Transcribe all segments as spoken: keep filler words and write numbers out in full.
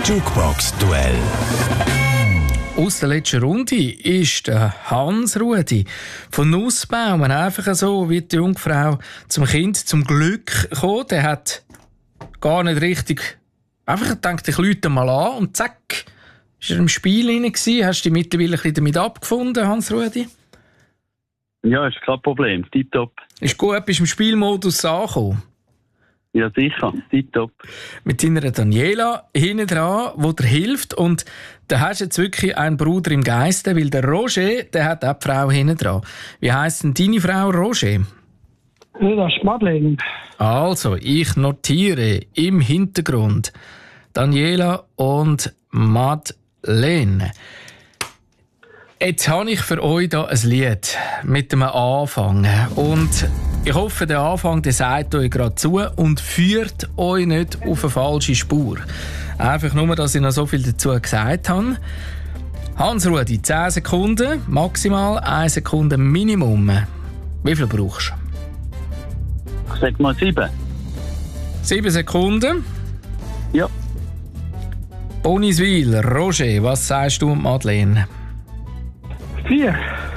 Jukebox-Duell. Aus der letzten Runde ist der Hans-Rudi von Nussbaumen einfach so wie die Jungfrau zum Kind zum Glück gekommen. Der hat gar nicht richtig einfach gedacht, ich rufe mal an und zack, ist er im Spiel rein gewesen. Hast du dich mittlerweile ein bisschen damit abgefunden, Hans-Rudi? Ja, ist kein Problem. Tipptopp. Ist gut, bist du im Spielmodus angekommen? Ja, sicher. Tipptopp. Mit deiner Daniela hinten dran, die dir hilft. Und da hast du jetzt wirklich einen Bruder im Geiste, weil der Roger, der hat auch die Frau hinten dran. Wie heisst denn deine Frau, Roger? Ja, das ist Madeleine. Also, ich notiere im Hintergrund Daniela und Madeleine. Jetzt habe ich für euch hier ein Lied mit einem Anfang. Und ich hoffe, der Anfang der sagt euch gerade zu und führt euch nicht auf eine falsche Spur. Einfach nur, dass ich noch so viel dazu gesagt habe. Hans-Rudi, zehn Sekunden, maximal eine Sekunde Minimum. Wie viel brauchst du? Ich sag mal sieben. Sieben Sekunden. Ja. Boniswil, Roger, was sagst du, Madeleine? Vier.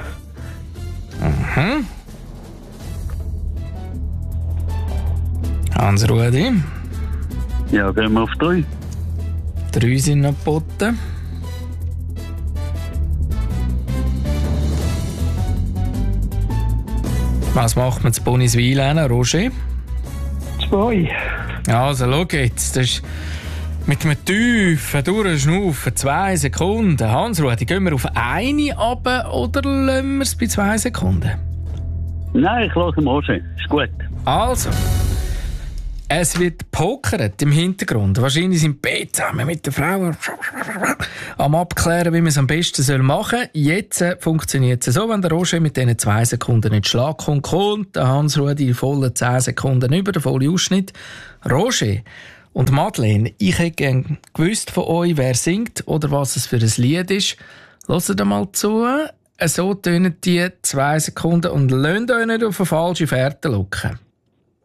Mhm. Hans-Rudi. Ja, gehen wir auf drei. Drei sind noch geboten. Was macht man zu Boniswil hin, Roger? Zwei. Also, schau jetzt. Das ist mit einem tiefen Durchschnaufen zwei Sekunden. Hans-Rudi, gehen wir auf eine runter oder lassen wir es bei zwei Sekunden? Nein, ich lasse mal Roger. Ist gut. Also, es wird pokert im Hintergrund. Wahrscheinlich sind beide zusammen mit der Frau am Abklären, wie man es am besten machen soll. Jetzt funktioniert es so, wenn der Roger mit diesen zwei Sekunden nicht Schlag kommt, kommt der Hans-Rudi die vollen zehn Sekunden über, der volle Ausschnitt. Roger und Madeleine, ich hätte gerne gewusst von euch, wer singt oder was es für ein Lied ist. Hört mal zu. So tönen die zwei Sekunden und lasst euch nicht auf eine falsche Fährte locken.